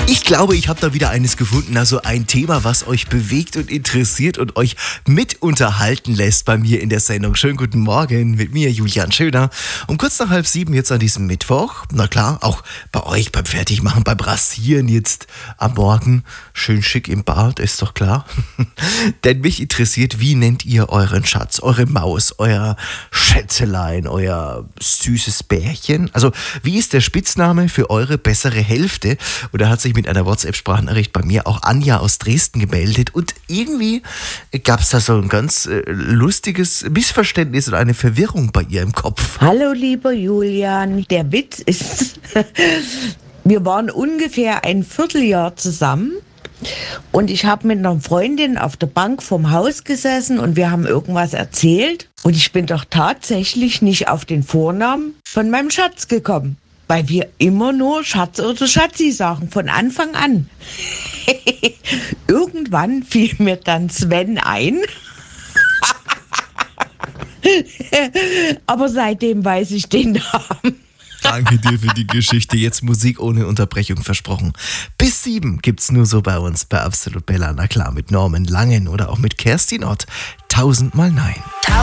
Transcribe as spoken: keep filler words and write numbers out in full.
Ich glaube, ich habe da wieder eines gefunden, also ein Thema, was euch bewegt und interessiert und euch mit unterhalten lässt bei mir in der Sendung. Schönen guten Morgen mit mir, Julian Schöner. Um kurz nach halb sieben jetzt an diesem Mittwoch. Na klar, auch bei euch beim Fertigmachen, beim Rasieren jetzt am Morgen. Schön schick im Bart, ist doch klar. Denn mich interessiert, wie nennt ihr euren Schatz, eure Maus, euer Schätzelein, euer süßes Bärchen? Also, wie ist der Spitzname für eure bessere Hälfte? Und da hat sich mit einer WhatsApp-Sprachnachricht bei mir auch Anja aus Dresden gemeldet. Und irgendwie gab es da so ein ganz äh, lustiges Missverständnis und eine Verwirrung bei ihr im Kopf. Hallo lieber Julian, der Witz ist, wir waren ungefähr ein Vierteljahr zusammen und ich habe mit einer Freundin auf der Bank vorm Haus gesessen und wir haben irgendwas erzählt und ich bin doch tatsächlich nicht auf den Vornamen von meinem Schatz gekommen. Weil wir immer nur Schatz oder Schatzi sagen, von Anfang an. Irgendwann fiel mir dann Sven ein. Aber seitdem weiß ich den Namen. Danke dir für die Geschichte. Jetzt Musik ohne Unterbrechung versprochen. Bis sieben gibt's nur so bei uns bei Absolut Bella. Na klar, mit Norman Langen oder auch mit Kerstin Ott. Tausendmal Nein.